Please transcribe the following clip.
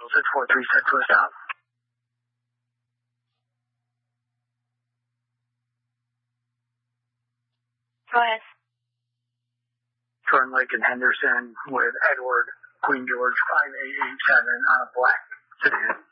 643, set to a stop. Go ahead. Turn Lake and Henderson with Edward, Queen George 5887 on a black sedan.